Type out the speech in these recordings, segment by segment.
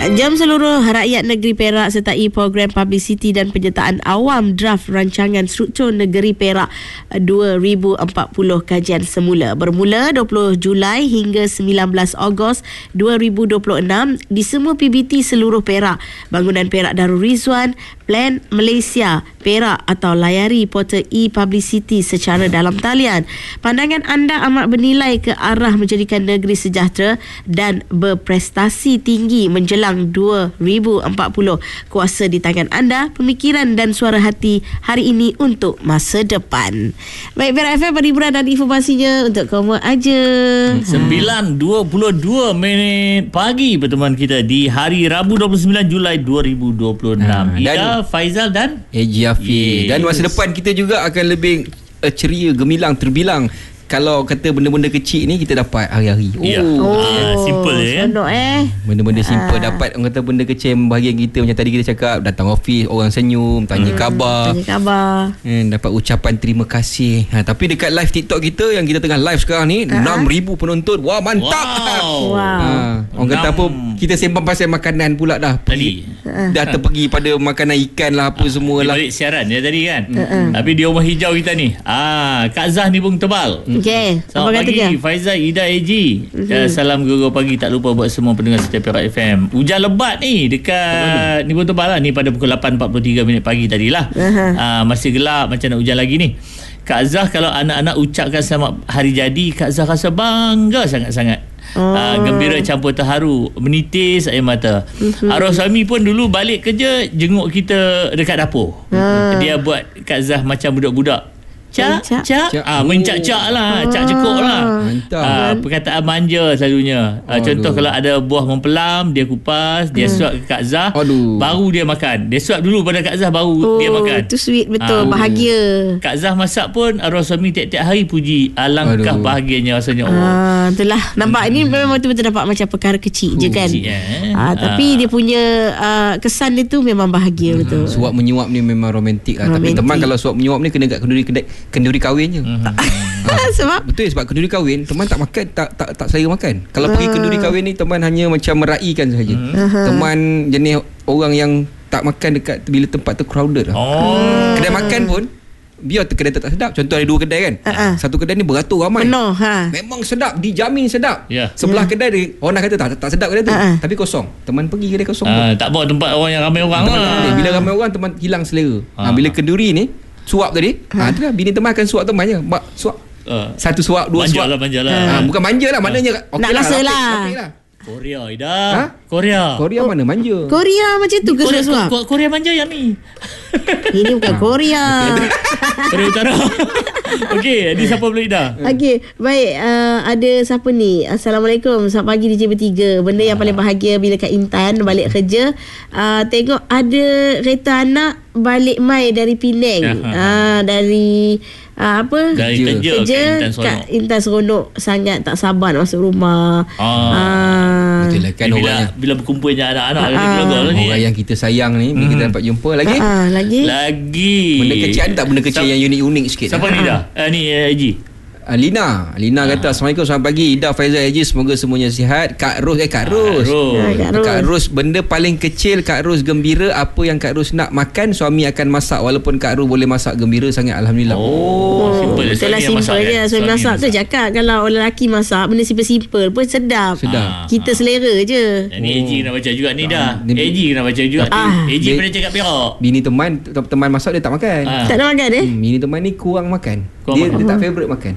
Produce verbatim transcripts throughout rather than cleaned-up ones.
Jam seluruh rakyat negeri Perak sertai program publicity dan penyertaan awam draft rancangan struktur negeri Perak dua ribu empat puluh kajian semula bermula dua puluh Julai hingga sembilan belas Ogos dua ribu dua puluh enam di semua P B T seluruh Perak. Bangunan Perak Darul Rizwan, Plan Malaysia Perak atau layari portal e-publicity secara dalam talian. Pandangan anda amat bernilai ke arah menjadikan negeri sejahtera dan berprestasi tinggi menjelang dua ribu empat puluh. Kuasa di tangan anda, pemikiran dan suara hati hari ini untuk masa depan. Baik, Perak F M perhiburan dan informasinya untuk kamu aja. sembilan dua puluh dua minit pagi pertemuan kita di hari Rabu dua puluh sembilan Julai dua ribu dua puluh enam. Ha, Ida, Faizal dan A G Afiq. Yes. Dan masa depan kita juga akan lebih uh, ceria, gemilang, terbilang. Kalau kata benda-benda kecil ni kita dapat hari-hari. Oh, ya. oh uh, simple je kan. Eh. Benda-benda simple uh. dapat. Orang kata benda kecil bahagian kita. Macam tadi kita cakap, datang office, orang senyum, tanya hmm. khabar. Tanya khabar. Hmm, dapat ucapan terima kasih. Ha, tapi dekat live TikTok kita yang kita tengah live sekarang ni, uh-huh. enam ribu penonton. Wah, mantap. Wow. wow. Ha, orang kata apa, kita sembang pasal makanan pula dah. Tadi. Uh. Dah terpergi pada makanan ikan lah, apa uh. semua lah. Balik siaran ya tadi kan. Uh-uh. Tapi di rumah hijau kita ni. Ah, Kak Zah ni pun tebal. Okey. Selamat pagi dia? Faizal, Ida, A G. Mm-hmm. Salam gegar pagi tak lupa buat semua pendengar setiap Perak F M. Hujan lebat ni dekat ni pun tebal lah ni pada pukul lapan empat puluh tiga minit pagi tadilah. Uh-huh. Uh, masih gelap macam nak hujan lagi ni. Kak Zah kalau anak-anak ucapkan selamat hari jadi, Kak Zah rasa bangga sangat-sangat. Oh. Uh, gembira campur terharu, menitis air mata. Uh-huh. Arwah suami pun dulu balik kerja jenguk kita dekat dapur. Uh. Dia buat Kak Zah macam budak-budak. Cak, cak, cak. Ah, mencak-cak lah, oh. cak cekuk lah. Mantap. Ah, perkataan manja selalunya. Ah, contoh kalau ada buah mempelam, dia kupas, dia hmm. suap ke Kak Zah, Aduh. baru dia makan. Dia suap dulu pada Kak Zah, baru oh, dia makan. Itu sweet betul, ah. bahagia. Kak Zah masak pun arwah suami tiap-tiap hari puji. Alangkah Aduh. bahagianya rasanya. Oh. Ah, itulah. Nampak hmm. ini memang betul-betul dapat macam perkara kecil uh, je kan. Kecil, eh? ah, tapi ah. dia punya uh, kesan dia tu memang bahagia hmm. betul. Suap menyuap ni memang romantik lah. Romantik. Tapi teman kalau suap menyuap ni kena kat kenduri kedai, kenduri kahwin je. Mm-hmm. Sebab betul sebab kenduri kahwin teman tak makan, tak tak tak selera makan. Kalau uh. pergi kenduri kahwin ni teman hanya macam meraihkan sahaja. Uh-huh. Teman jenis orang yang tak makan dekat bila tempat tu crowded lah. Oh. Kedai makan pun biar kedai tak sedap. Contoh ada dua kedai kan. Uh-huh. Satu kedai ni beratur ramai. Penuh, ha. Memang sedap, dijamin sedap. Yeah. Sebelah yeah. kedai dia orang nak kata tak tak sedap kedai tu. Uh-huh. Tapi kosong. Teman pergi kedai kosong. Uh, tak bawa tempat orang yang ramai orang lah. Bila ramai orang teman hilang selera. Uh-huh. Ha, bila kenduri ni suap tadi, ha, itulah bini teman akan suap teman je. Mak suap. Uh, Satu suap, dua manja suap. Lah, manja lah. Ha, bukan manja lah, maknanya uh. nak rasa lah. lah. Korea, Ida. Ha? Korea. Korea oh. mana manja? Korea macam tu ke suap? Korea, Korea manja yang ni. Ini bukan ha. Korea. Korea Utara. Okey, di siapa boleh Ida? Okey, baik. Uh, ada siapa ni? Assalamualaikum. Selamat pagi D J bertiga. Benda yang paling bahagia bila Kak Intan balik kerja, uh, tengok ada kereta anak balik mai dari Penang. uh, dari uh, apa? Dari kerja, kerja Kak Intan Seronok. Kak Intan Seronok sangat tak sabar nak masuk rumah. Ah. Uh, Betul lah kan, bila, orang bila berkumpulnya anak-anak ah, keluarga orang ni. yang kita sayang ni, bila hmm. kita dapat jumpa lagi. uh, lagi. Lagi. Benda kecil, ada tak benda kecil Sa- yang unik-unik sikit? Siapa ni dah? Uh, ni uh, Haji. Uh, Lina Lina ha. kata Assalamualaikum, selamat pagi Ida, Faizal, Haji, semoga semuanya sihat. Kak Ros eh Kak Ros, ha, Kak Ros. Kak Ros, benda paling kecil Kak Ros gembira. Apa yang Kak Ros nak makan, suami akan masak. Walaupun Kak Ros boleh masak, gembira sangat, Alhamdulillah. Oh, oh simple je. Itulah simple je. Suami masak tu cakap, kalau orang lelaki masak benda simple-simple pun sedap. Sedap. Ha. Kita selera je. Ni Haji kena baca juga ni dah. Ni- Haji kena baca juga. Ah. Haji pernah cakap Perak. Bini teman teman masak dia tak makan. Ah. Tak nak makan eh? Hmm, bini teman ni kurang makan. Kurang dia, makan. dia tak favourite makan.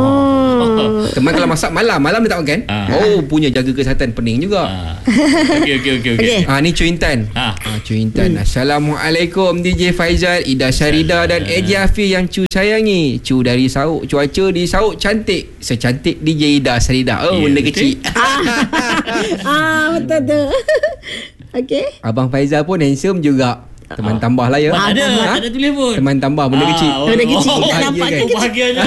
Oh. Teman kalau masak malam, malam dia tak makan. Ah. Oh, punya jaga kesihatan pening juga. Ah. Okey okey okey okey. Okey. Ah, ni Cu Intan. Ah. Ah, Cu Intan. Hmm. Assalamualaikum D J Faizal, Ida Syarida dan A J Afiq yang Cu sayangi. Cu dari Sauk. Cuaca di Sauk cantik, secantik D J Ida Syarida. Oh, yeah, benda betul? Kecil. Ah, betul tu. Okey. Abang Faizal pun handsome juga. Teman tambah lah ya. Tak ada, Ha? tak ada tulis pun. Teman tambah benda Ah, kecil. oh, Benda kecil. oh, Tak nampak bahagia kan? kan? Bahagianya.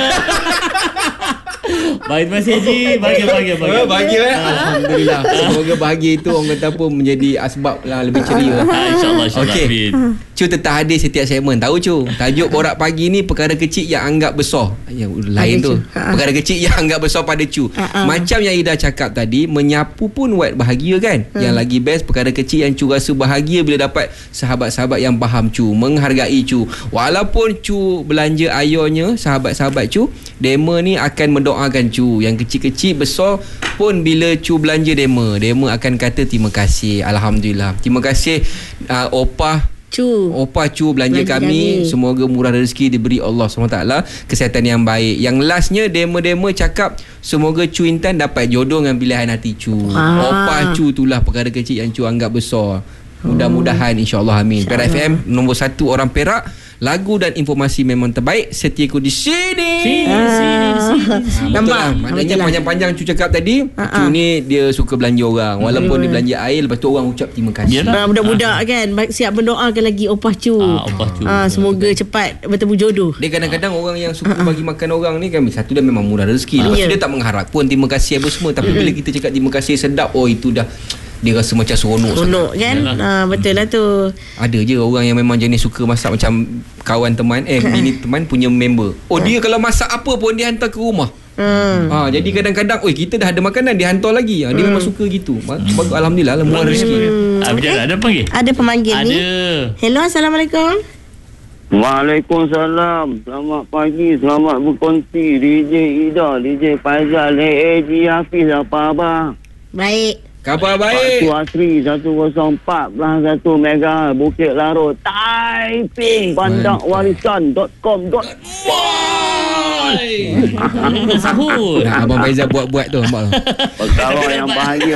Baik, terima kasih Haji. Bahagia bahagia bahagia. Oh, bahagia eh? Alhamdulillah. Semoga bahagia itu orang kata pun menjadi asbab lah lebih ceria. Ah, InsyaAllah insyaAllah. Okey. Amin. Cu tetap hadir setiap segmen. Tahu Cu, tajuk Borak Pagi ni perkara kecil yang anggap besar. Yang lain tu, Ha. perkara kecil yang anggap besar pada Cu. Ha. Macam yang Ida cakap tadi, menyapu pun buat bahagia kan. Ha. Yang lagi best perkara kecil yang Cu rasa bahagia bila dapat sahabat-sahabat yang faham Cu, menghargai Cu. Walaupun Cu belanja ayahnya, sahabat-sahabat Cu, Dema ni akan mendoakan Cu. Yang kecil-kecil besar pun bila Cu belanja Dema, Dema akan kata terima kasih, alhamdulillah. Terima kasih uh, Opah Cu. Opah Cu belanja, Belanja kami. kami. Semoga murah rezeki, diberi Allah subhanahu wa taala kesihatan yang baik. Yang lastnya Dema-Dema cakap semoga Cu Intan dapat jodoh dengan pilihan hati Cu. Ah. Opah Cu itulah perkara kecil yang Cu anggap besar. Mudah-mudahan insya-Allah, amin. Perak F M nombor satu orang Perak. Lagu dan informasi memang terbaik. Setiaku di sini. Sini, sini, sini, sini. Betul Nampak? lah. Maknanya Betul lah. panjang-panjang Cu cakap tadi, Ha-ha. Cu ni dia suka belanja orang. Walaupun dia belanja air, lepas tu orang ucap terima kasih. Yalah. Nah, budak-budak kan baik, siap mendoakan lagi Opah Cu. Ah, Opah Cu. Ah, semoga cepat bertemu jodoh. Dia kadang-kadang orang yang suka bagi makan orang ni kan, satu dia memang murah rezeki. Lepas tu Ya. dia tak mengharap pun terima kasih apa semua. Tapi bila kita cakap terima kasih sedap, oh itu dah dia rasa macam seronok. Seronok kan? Ah, betul lah tu. Ada je orang yang memang jenis suka masak, macam kawan teman eh bini teman punya member. Oh dia kalau masak apa pun dia hantar ke rumah. Hmm. Ha, jadi kadang-kadang oi kita dah ada makanan dia hantar lagi. Ha, dia memang suka gitu. Bagus, alhamdulillah lah, murah rezeki. Ah, berjalan. Ada panggil? Ada pemanggil Ada. ni. Hello, Assalamualaikum. Waalaikumsalam. Selamat pagi, selamat berkongsi. D J Ida, D J Faizal, A A G Hafiz, apa khabar? Baik. Khabar Pak baik. Su Asri seratus empat satu Mega Bukit Larut, Taiping, Bandar Warisan dot com dot Oi. Dah sahur. Nah, Abang Faizal buat-buat tu nampak tu. perkara yang bahagia.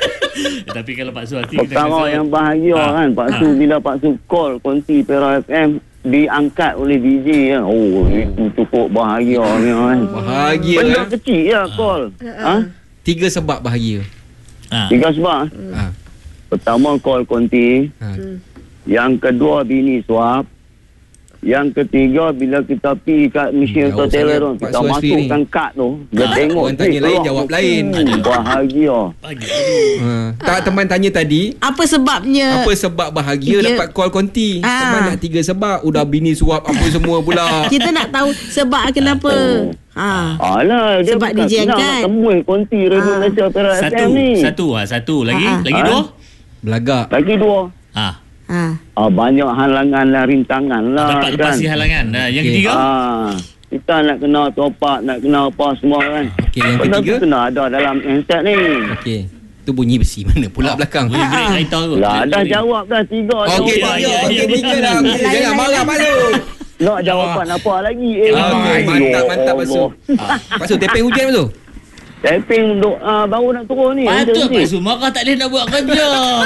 Tapi kalau Pak Su hati kita Perkara rasa- yang bahagia Ah, kan. Pak ah. Su bila Pak Su call kongsi Perak F M diangkat oleh D J kan. Oh, itu cukup bahagianya kan. Bahagia Benda lah. kecil ya call. Ha? Tiga sebab bahagia. Ah. Tiga sebab. Ha. Pertama call konti. Ha. Yang kedua bini suap. Yang ketiga bila kita pergi kat mesin Jauh teller tu, sangat Pak kita Suhasri masukkan ni. kad tu, dia Ah, tengok orang tanya eh, lain, keluar jawab tu. lain. Hmm, bahagia. Pagi. Ha. Tak teman tanya tadi, Apa sebabnya? apa sebab bahagia Ya. dapat call konti? Ah. Teman nak tiga sebab, udah bini suap apa semua pula. Kita nak tahu sebab kenapa. Ha. Alah, dia Sebab bukan D J senang angkat. nak temui konti Radio Ah. Malaysia Perak F Satu. M ni. Satu. Ha, satu. Lagi? Ah, ah. Lagi Ah. dua? Belagak. Lagi dua. Ah. Ha. Ah, banyak halangan dan rintangan lah Dapat kan. lepasi halangan. Nah, yang Okey. ketiga? Ah, kita nak kena top up, nak kena apa semua kan. Okey, yang Benda ketiga? tu kena ada dalam handset ni. Okey. Tu bunyi besi mana pula belakang. Boleh break kereta tu. Lah, dah jawab dah tiga. Okey, Ya, tiga. ya, Okey, ya, tiga ya. dah. Lain, Jangan lain, marah lain. malu. Nak jawapan apa lagi? Eh, Okey, ya mantap, mantap Pak Su. Allah. Pak Su, tepeng hujan Pak Su. Tapping duk, uh, baru nak turun ni. Patut Nanti. Pak Su. Marah tak boleh nak buat kerja.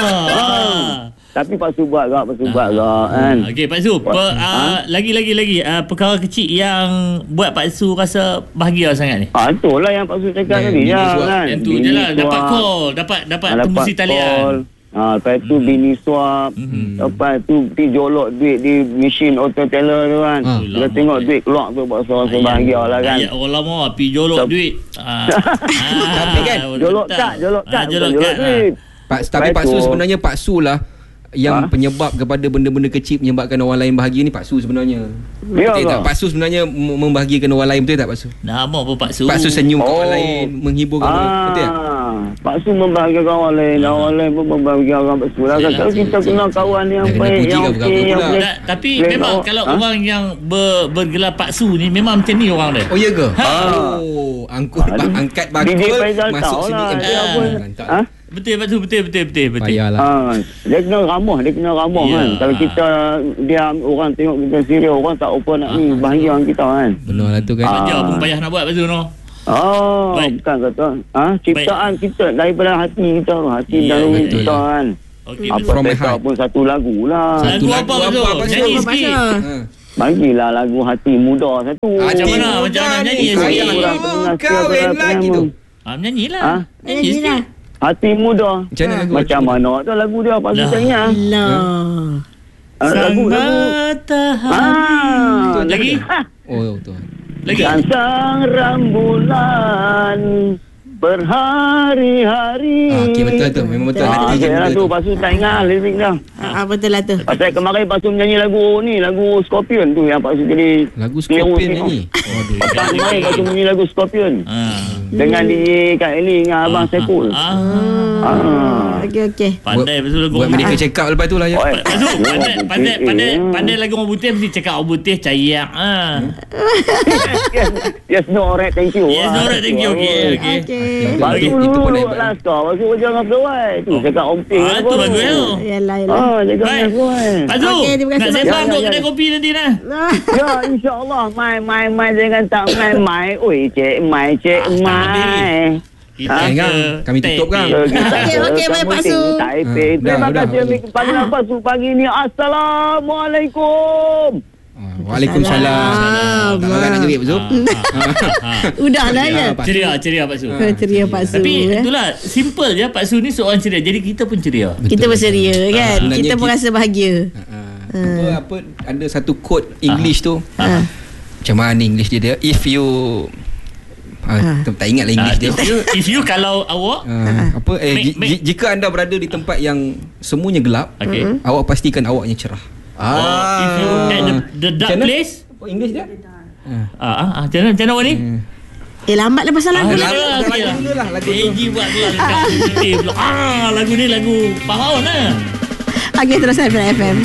Ah. Tapi Pak Su buat gak, Pak Su buat gak kan. Okey Pak Su, per, uh, lagi lagi lagi uh, perkara kecil yang buat Pak Su rasa bahagia sangat ni. Ah, itulah yang Pak Su cakap Ya, tadi bini ya suap. kan. Yang tu je Bini lah, dapat suap. call, dapat dapat Ah, tembusi call. talian. Ah, lepas tu Hmm. bini suap. Mhm. Lepas tu pergi jolok duit di mesin auto teller tu kan. Ah. Kita tengok duit keluar tu Pak Su rasa bahagia lah kan. Ayat orang lama pi jolok Tep- duit. Ah. Tapi kan, Jolok betul. kad, jolok kad, Ah, jolok bukan kad. jolok duit. Pak, tapi Lepas Pak Su tu- sebenarnya Pak Su lah yang Ha? penyebab kepada benda-benda kecil menyebabkan orang lain bahagia ni Pak Su sebenarnya. Ya Betul ke? tak? Pak Su sebenarnya mem- membahagiakan orang lain, betul tak Pak Su? Nama apa Pak Su? Pak Su senyum kat orang Oh. lain, menghiburkan orang lain, betul tak? Ah, Pak Su membahagiakan orang lain, dan orang lain pun membahagiakan Pak Su lah. Yalah, Kalau kita betul, kenal betul. kawan yang Dah kena baik, puji yang kau, bukan okey, apa yang pula. boleh. Tak, tapi boleh memang bawa- kalau Ha? orang yang ber, bergelar Pak Su ni memang macam ni orang dia. Oh ya ke? Ha. Oh, angkut Ah, bak, dia- angkat D J bakul Faizal masuk tahu sini. lah, Eh, dia ah, pun. mantap. Ha? Betul Pak Su, betul betul betul betul. Payahlah. Ah, dia kena ramah, dia kena ramah Ya. kan. Kalau kita diam, orang tengok kita serius, orang tak apa nak ni bahagia dengan kita kan. Benar lah tu kan. Ah. Kerja pun payah nak buat Pak Su no. Oh, Baik. bukan kata. Ah, ciptaan kita daripada hati kita tu, hati Ya, dalam betul. kita kan. Okey. Apa From my kata heart. pun satu lagu lah. Satu Lagu lagu apa Pak Su? apa, Pak Su? Nyanyi Apa sikit. pasal? Ha. Bagilah lagu hati muda satu. Macam mana? Hati Macam mana muda nyanyi ni sikit? sayang Kurang ibu pendengar kahwin setia lagi P R tu. Ah, menyanyilah. Ha? Nyanyi Nyanyi sikit. lah. Hati muda. Macam mana lagu? Macam mana tu lagu dia Pak Su Lah. tak ingat. Allah. Ah, Sang lagu lagu. matahari. Ah, Lagi? Oh betul. Lagi? Dan sang rembulan berhari-hari. Ah, okey, betul tu. Memang betul. Ah, Hati je okay, lah benda tu. tu. Lepas tu tak ingat lirik dah. Ah, betul lah tu. Pasal kemarin Pak Su menyanyi lagu ni, lagu Scorpion tu yang Pak Su jadi Lagu keliru Scorpion tengok. nyanyi. Waduh. Pasal kemarin Pak Su menyanyi lagu Scorpion. Ah. Dengan D J Kak Eli dengan Abang Saiful. Ah. Ah. Okey, okey. Pandai betul lagu. Buat medical check up lepas tu lah ya. Oh, Lepas tu pandai pandai pandai pandai lagu orang putih mesti cakap orang putih cayak. Ah. yes, yes, no, alright, thank you. Yes, alright, thank you. Okey, okey. Okey. Lepas tu Itu- itu pun dulu hebat. last kau. Lepas tu jangan fly. Tu cakap om ping. Ah, tu lagu tu. Yalah, yalah. Ah, cakap Baik. jangan fly. Pazu, Okey, terima kasih, nak Mak. sembang Ya, untuk ya, kedai ya. kopi nanti nah. Ya, insyaAllah. Mai, mai, mai. Jangan tak mai, mai. Ui, cik, mai, cik, Ah, tak mai. Kita Ah, Kang, kami tutup, Kang. Okey, okey, baik, Pak Su. Ah, Taipei. Terima dah, kasih dah. Amir panggilan Pak Su pagi ni. Assalamualaikum. Ah, Waalaikumsalam. Tak marah nak jerit Pak Su. Udah lah ya. Pak Su. Ceria, ceria Pak Su. Ceria Pak Su. Tapi eh. itulah simple je Pak Su ni seorang ceria. Jadi kita pun ceria. Kita berseria kan. Sebenarnya Kita pun kita- rasa bahagia. Ah, apa apa ada satu quote English tu. Ah. Macam mana English dia dia? If you ah, tak tak ingat lah Ah, English dia. if you if you kalau awak Ah, apa eh Make- ji- make- ji- jika anda berada di tempat yang semuanya gelap, Okey. awak pastikan awaknya cerah. Oh, if you at the, the dark Macam mana? place. Apa English dia? Ah. Ah, ah, ah, macam mana macam mana awak ni? Eh, lambat lah pasal lagu Ah, ni. lagu lagu- lah, okey lah. lagu dulu lah, lagu A G buat pula dekat putih pula. Ah, lagu ni lagu Pahaon lah. Okey, teruskan F M.